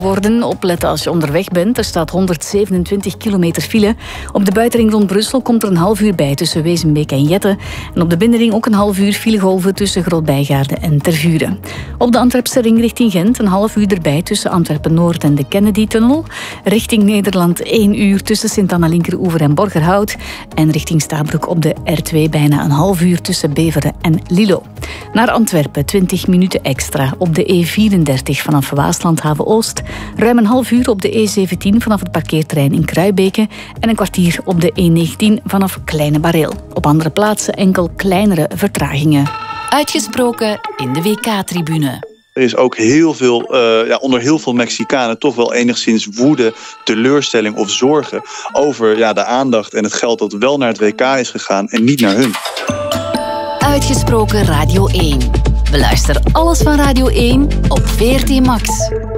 worden. Opletten als je onderweg bent. Er staat 127 kilometer file. Op de buitenring rond Brussel komt er een half uur bij tussen Wezenbeek en Jette. En op de binnenring ook een half uur filegolven tussen Groot-Bijgaarde en Tervuren. Op de Antwerpse ring richting Gent een half uur erbij tussen Antwerpen-Noord en de Kennedy-tunnel. Richting Nederland 1 uur tussen Sint-Anna-Linkeroever en Borgerhout. En richting Stabroek op de R2 bijna een half uur tussen Beveren en Lilo. Naar Antwerpen 20 minuten extra op de E34 vanaf Waasland-Haven-Oost. Ruim een half uur op de E17 vanaf het parkeerterrein in Kruibeke en een kwartier op de E19 vanaf Kleine Bareel. Op andere plaatsen enkel kleinere vertragingen. Uitgesproken in de WK-tribune. Er is ook heel veel, onder heel veel Mexicanen toch wel enigszins woede, teleurstelling of zorgen over de aandacht en het geld dat wel naar het WK is gegaan en niet naar hun. Uitgesproken Radio 1. Beluister alles van Radio 1 op VRT Max.